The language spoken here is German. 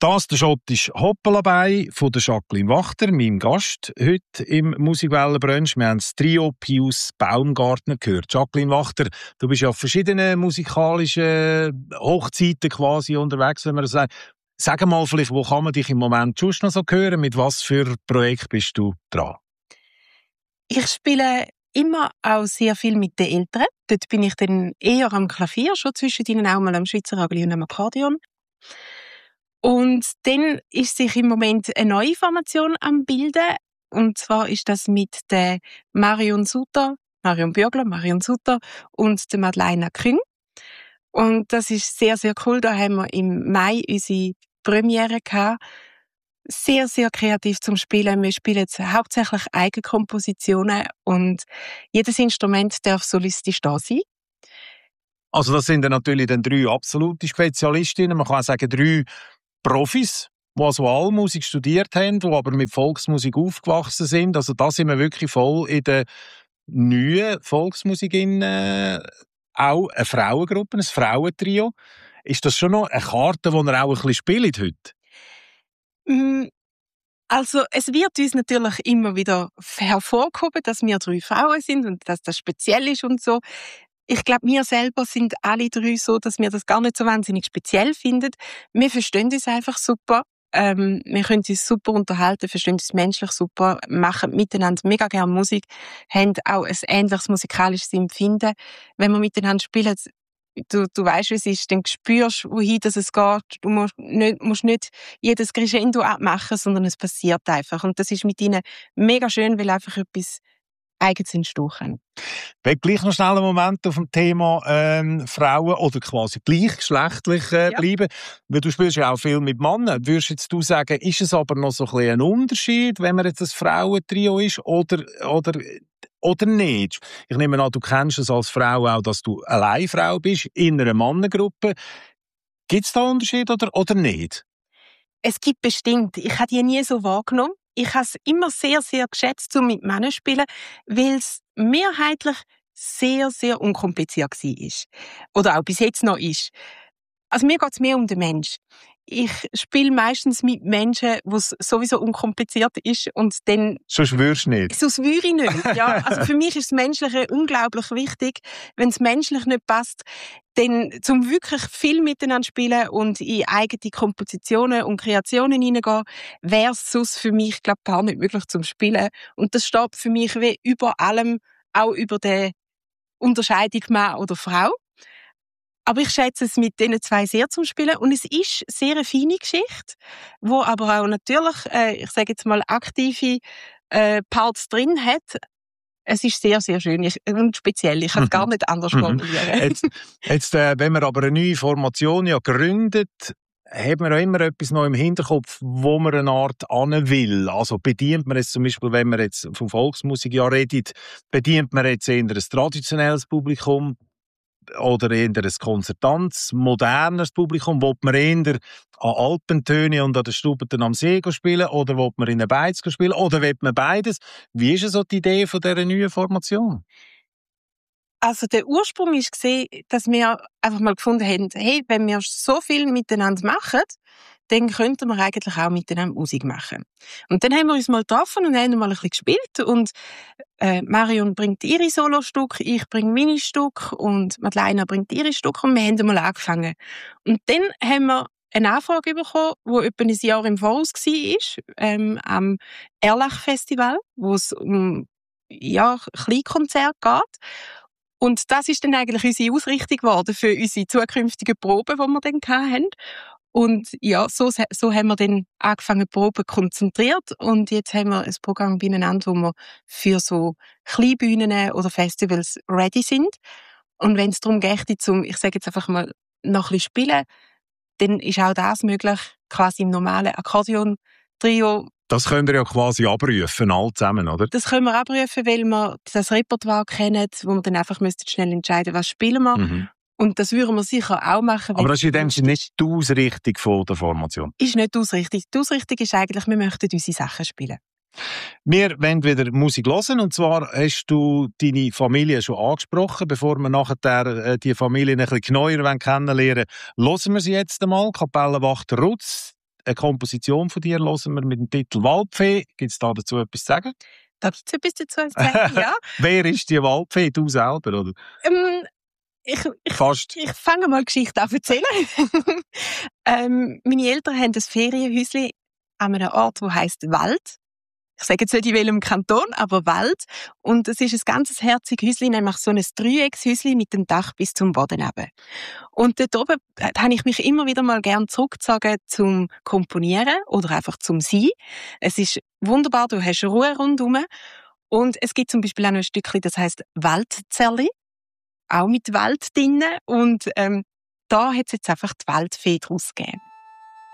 Das der schottische Hoppelabei von der Jacqueline Wachter, meinem Gast heute im Musikwellenbrunch. Wir haben das Trio Pius Baumgartner gehört. Jacqueline Wachter, du bist ja auf verschiedenen musikalischen Hochzeiten quasi unterwegs, wenn man das sagt. Sag mal vielleicht, wo kann man dich im Moment schon noch so hören? Mit was für Projekt bist du dran? Ich spiele immer auch sehr viel mit den Eltern. Dort bin ich dann eher am Klavier, schon zwischen ihnen auch mal am Schweizer Agli und am Akkordeon. Und dann ist sich im Moment eine neue Formation am Bilden. Und zwar ist das mit der Marion Bürgler und der Madeleine Küng. Und das ist sehr, sehr cool. Da haben wir im Mai unsere Premiere gehabt. Sehr, sehr kreativ zum Spielen. Wir spielen jetzt hauptsächlich Eigenkompositionen und jedes Instrument darf solistisch da sein. Also das sind dann natürlich dann 3 absolute Spezialistinnen. Man kann auch sagen 3 Profis, die also Allmusik studiert haben, die aber mit Volksmusik aufgewachsen sind. Also da sind wir wirklich voll in der neuen Volksmusik auch eine Frauengruppe, ein Frauentrio. Ist das schon noch eine Karte, die ihr auch ein bisschen spielt heute? Also es wird uns natürlich immer wieder hervorgehoben, dass wir 3 Frauen sind und dass das speziell ist und so. Ich glaube, wir selber sind alle 3 so, dass wir das gar nicht so wahnsinnig speziell finden. Wir verstehen uns einfach super. Wir können uns super unterhalten, verstehen uns menschlich super, machen miteinander mega gerne Musik, haben auch ein ähnliches musikalisches Empfinden. Wenn wir miteinander spielen, du weisst, wie es ist, dann spürst du, wohin es geht. Du musst nicht jedes Crescendo abmachen, sondern es passiert einfach. Und das ist mit ihnen mega schön, weil einfach etwas Eigenes entstehen kann. Ich will gleich noch schnell einen Moment auf dem Thema Frauen oder quasi gleichgeschlechtlich bleiben. Weil du spielst ja auch viel mit Männern. Würdest jetzt du sagen, ist es aber noch so ein bisschen ein Unterschied, wenn man jetzt ein Frauentrio ist oder nicht? Ich nehme an, du kennst es als Frau auch, dass du allein Frau bist in einer Mannengruppe. Gibt es da Unterschiede oder nicht? Es gibt bestimmt. Ich habe die nie so wahrgenommen. Ich habe es immer sehr, sehr geschätzt, so mit Männern zu spielen, weil es mehrheitlich sehr, sehr unkompliziert war. Oder auch bis jetzt noch ist. Also mir geht es mehr um den Mensch. Ich spiele meistens mit Menschen, wo es sowieso unkompliziert ist und dann... Sonst würdest du nicht? Sonst würde ich nicht, ja. Also für mich ist das Menschliche unglaublich wichtig. Wenn es menschlich nicht passt, dann zum wirklich viel miteinander spielen und in eigene Kompositionen und Kreationen hineingehen, wäre es sonst für mich, glaube gar nicht möglich zum Spielen. Und das steht für mich wie über allem, auch über die Unterscheidung Mann oder Frau. Aber ich schätze es mit diesen 2 sehr zum Spielen. Und es ist sehr eine feine Geschichte, wo aber auch natürlich, ich sage jetzt mal, aktive Parts drin hat. Es ist sehr, sehr schön und speziell. Ich kann es gar nicht anders formulieren. Jetzt, wenn man aber eine neue Formation ja gründet, hat man auch immer etwas noch im Hinterkopf, wo man eine Art an will. Also bedient man jetzt zum Beispiel, wenn man jetzt von Volksmusik ja redet, bedient man jetzt eher ein traditionelles Publikum oder eher ein konzertantes, modernes Publikum? Will man eher an Alpentöne und an den Stubeten am See spielen oder will man in den Beiz spielen oder will man beides? Wie ist so die Idee von dieser neuen Formation? Also der Ursprung war, dass wir einfach mal gefunden haben, hey, wenn wir so viel miteinander machen, dann könnten wir eigentlich auch miteinander Musik machen. Und dann haben wir uns mal getroffen und haben mal ein bisschen gespielt und Marion bringt ihre Solostück, ich bringe meine Stück und Madeleine bringt ihre Stück und wir haben mal angefangen. Und dann haben wir eine Anfrage bekommen, die etwa ein Jahr im Voraus war, am Erlach-Festival, wo es um Kleinkonzerte geht. Und das ist dann eigentlich unsere Ausrichtung geworden für unsere zukünftigen Proben, die wir dann hatten. Und ja, so haben wir dann angefangen, Proben konzentriert. Und jetzt haben wir ein Programm beieinander, wo wir für so Kleinbühnen oder Festivals ready sind. Und wenn es darum geht, ich sage jetzt einfach mal, noch ein bisschen spielen, dann ist auch das möglich, quasi im normalen Akkordeon-Trio. Das könnt ihr ja quasi abrufen, alle zusammen, oder? Das können wir abrufen, weil wir das Repertoire kennen, wo wir dann einfach schnell entscheiden, was spielen wir. Mhm. Und das würden wir sicher auch machen. Aber das ist in dem Sinne nicht die Ausrichtung von der Formation? Ist nicht die Ausrichtung. Die Ausrichtung ist eigentlich, wir möchten unsere Sachen spielen. Wir wollen wieder Musik hören. Und zwar hast du deine Familie schon angesprochen. Bevor wir nachher die Familie ein bisschen genauer kennenlernen wollen, hören wir sie jetzt einmal. Kapellenwacht Rutz. Eine Komposition von dir hören wir mit dem Titel «Waldfee». Gibt es da dazu etwas zu sagen? Da gibt es etwas dazu zu sagen, ja. Wer ist die Waldfee? Du selber, oder? Fast. Ich fange mal Geschichte an zu erzählen. Meine Eltern haben ein Ferienhäuschen an einem Ort, der heisst Wald. Ich sage jetzt nicht in welchem Kanton, aber Wald. Und es ist ein ganz herziges Häuschen, nämlich so ein Dreieckshäuschen mit dem Dach bis zum Boden runter. Und dort oben habe ich mich immer wieder mal gerne zurückgezogen zum Komponieren oder einfach zum Sein. Es ist wunderbar, du hast Ruhe rundherum. Und es gibt zum Beispiel auch noch ein Stückchen, das heisst Waldzerli, auch mit Wald drinnen. Und da hat es jetzt einfach die Waldfee draus gegeben.